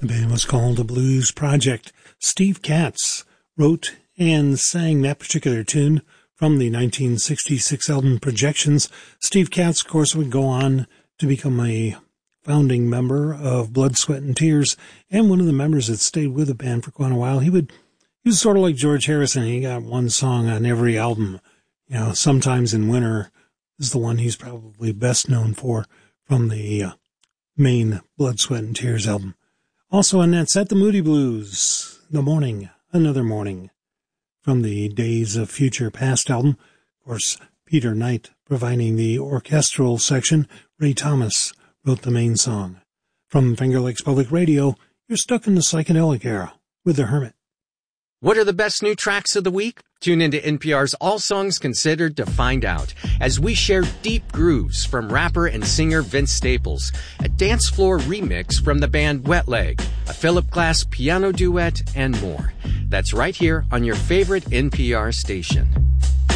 The band was called The Blues Project. Steve Katz wrote and sang that particular tune from the 1966 album Projections. Steve Katz, of course, would go on to become a founding member of Blood, Sweat, and Tears, and one of the members that stayed with the band for quite a while. He was sort of like George Harrison. He got one song on every album. You know, Sometimes in Winter is the one he's probably best known for from the main Blood, Sweat, and Tears album. Also on that set, the Moody Blues, The Morning, Another Morning, from the Days of Future Past album. Of course, Peter Knight providing the orchestral section. Ray Thomas wrote the main song. From Finger Lakes Public Radio, you're stuck in the psychedelic era with The Hermit. What are the best new tracks of the week? Tune into NPR's All Songs Considered to find out as we share deep grooves from rapper and singer Vince Staples, a dance floor remix from the band Wet Leg, a Philip Glass piano duet, and more. That's right here on your favorite NPR station.